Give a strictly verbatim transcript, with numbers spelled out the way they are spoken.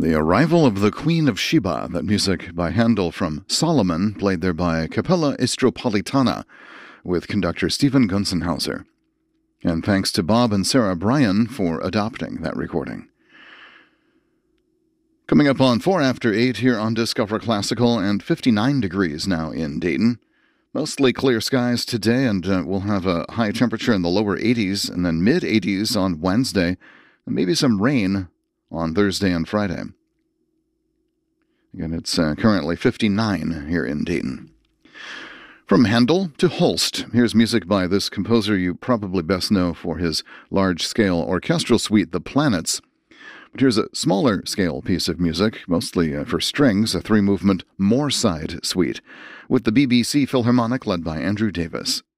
The Arrival of the Queen of Sheba, that music by Handel from Solomon, played there by Capella Istropolitana, with conductor Stephen Gunzenhauser. And thanks to Bob and Sarah Bryan for adopting that recording. Coming up on four after eight here on Discover Classical, and fifty-nine degrees now in Dayton. Mostly clear skies today, and uh, we'll have a high temperature in the lower eighties and then mid-eighties on Wednesday, and maybe some rain on Thursday and Friday. Again, it's uh, currently fifty-nine here in Dayton. From Handel to Holst, here's music by this composer you probably best know for his large-scale orchestral suite, The Planets. But here's a smaller-scale piece of music, mostly uh, for strings, a three-movement Moorside suite, with the B B C Philharmonic led by Andrew Davis.